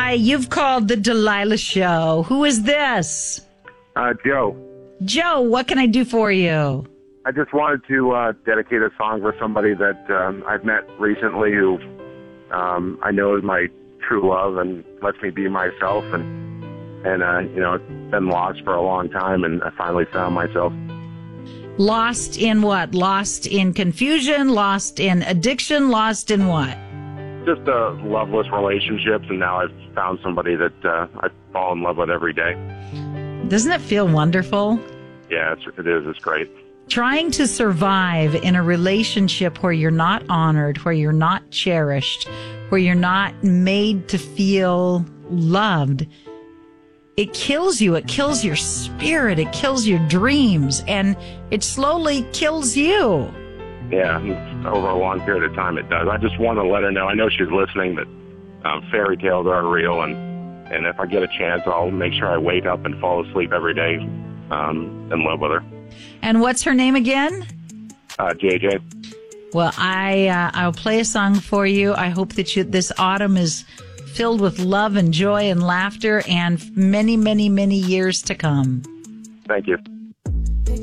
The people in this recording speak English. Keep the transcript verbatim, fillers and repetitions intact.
Hi, you've called the Delilah Show. Who is this? Uh, Joe. Joe, what can I do for you? I just wanted to uh, dedicate a song for somebody that um, I've met recently who um, I know is my true love and lets me be myself. And, and uh, you know, it's been lost for a long time, and I finally found myself. Lost in what? Lost in confusion? Lost in addiction? Lost in what? Just uh, loveless relationships, and now I've found somebody that uh, I fall in love with every day. Doesn't it feel wonderful? Yeah, it's, it is. It's great. Trying to survive in a relationship where you're not honored, where you're not cherished, where you're not made to feel loved, it kills you. It kills your spirit. It kills your dreams, and it slowly kills you. Yeah, over a long period of time it does. I just want to let her know, I know she's listening, that um, fairy tales are real, and, and if I get a chance, I'll make sure I wake up and fall asleep every day um, in love with her. And what's her name again? Uh, J J. Well, I, uh, I'll play a song for you. I hope that you, this autumn is filled with love and joy and laughter and many, many, many years to come. Thank you.